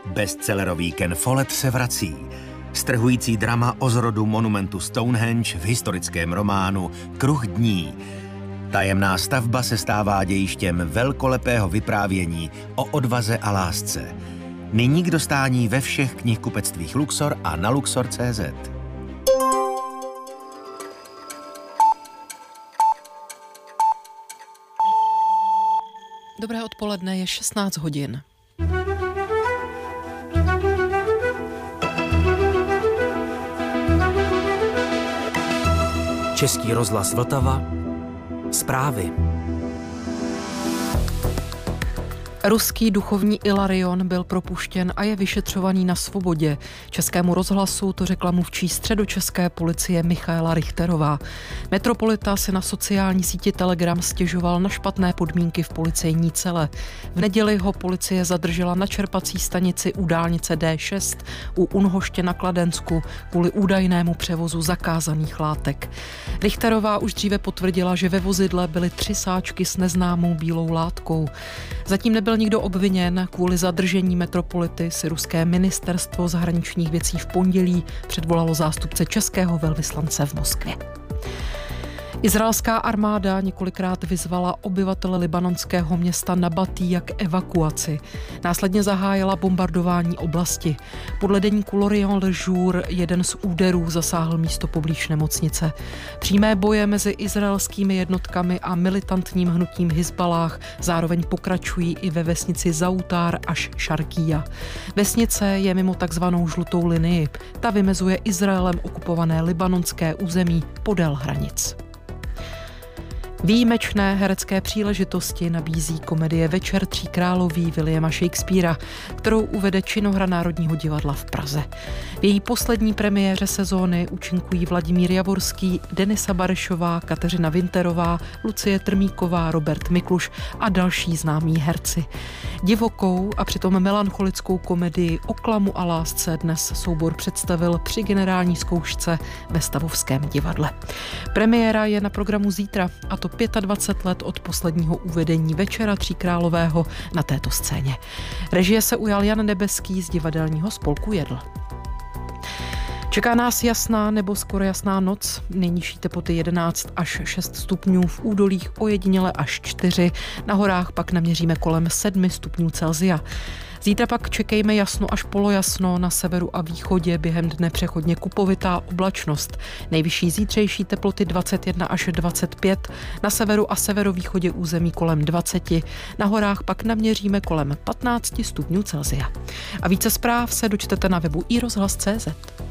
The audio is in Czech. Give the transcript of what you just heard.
Bestsellerový Ken Follett se vrací. Strhující drama o zrodu monumentu Stonehenge v historickém románu Kruh dní. Tajemná stavba se stává dějištěm velkolepého vyprávění o odvaze a lásce. Nyní k dostání ve všech knihkupectvích Luxor a na luxor.cz. Dobré odpoledne, je 16 hodin. Český rozhlas Vltava. Zprávy. Ruský duchovní Ilarion byl propuštěn a je vyšetřovaný na svobodě. Českému rozhlasu to řekla mluvčí středočeské policie Michaela Richterová. Metropolita se na sociální síti Telegram stěžoval na špatné podmínky v policejní cele. V neděli ho policie zadržela na čerpací stanici u dálnice D6 u Unhoště na Kladensku kvůli údajnému převozu zakázaných látek. Richterová už dříve potvrdila, že ve vozidle byly 3 sáčky s neznámou bílou látkou. Zatím nebyl nikdo obviněn. Kvůli zadržení metropolity si ruské ministerstvo zahraničních věcí v pondělí předvolalo zástupce českého velvyslance v Moskvě. Izraelská armáda několikrát vyzvala obyvatele libanonského města Nabatija k evakuaci. Následně zahájila bombardování oblasti. Podle deníku L'Orient Le Jour jeden z úderů zasáhl místo poblíž nemocnice. Přímé boje mezi izraelskými jednotkami a militantním hnutím Hizballáh zároveň pokračují i ve vesnici Zautar až Šarkija. Vesnice je mimo takzvanou žlutou linii. Ta vymezuje Izraelem okupované libanonské území podél hranic. Výjimečné herecké příležitosti nabízí komedie Večer 3 královí Williama Shakespearea, kterou uvede činohra Národního divadla v Praze. V její poslední premiéře sezóny účinkují Vladimír Javorský, Denisa Barešová, Kateřina Winterová, Lucie Trmíková, Robert Mikluš a další známí herci. Divokou a přitom melancholickou komedii O klamu a lásce dnes soubor představil při generální zkoušce ve Stavovském divadle. Premiéra je na programu zítra, a to 25 let od posledního uvedení Večera 3 králového na této scéně. Režie se ujal Jan Nebeský z divadelního spolku Jedl. Čeká nás jasná nebo skoro jasná noc, nejnižší teploty 11 až 6 stupňů, v údolích ojediněle až 4, na horách pak naměříme kolem 7 stupňů Celsia. Zítra pak čekejme jasno až polojasno, na severu a východě během dne přechodně kupovitá oblačnost. Nejvyšší zítřejší teploty 21 až 25, na severu a severovýchodě území kolem 20, na horách pak naměříme kolem 15 stupňů Celsia. A více zpráv se dočtete na webu iRozhlas.cz.